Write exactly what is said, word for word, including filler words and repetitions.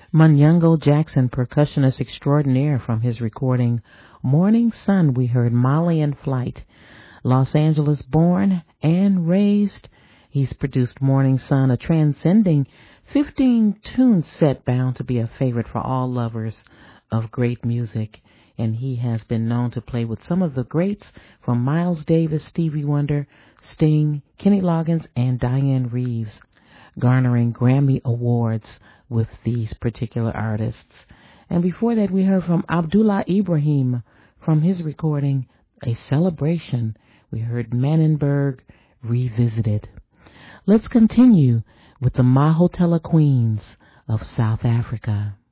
Munyango Jackson, percussionist extraordinaire, from his recording Morning Sun, we heard Molly in Flight. Los Angeles born and raised, he's produced Morning Sun, a transcending fifteen-tune set bound to be a favorite for all lovers of great music. And he has been known to play with some of the greats from Miles Davis, Stevie Wonder, Sting, Kenny Loggins, and Diane Reeves, garnering Grammy Awards with these particular artists. And before that, we heard from Abdullah Ibrahim from his recording, A Celebration. We heard Manenberg Revisited. Let's continue with the Mahotella Queens of South Africa.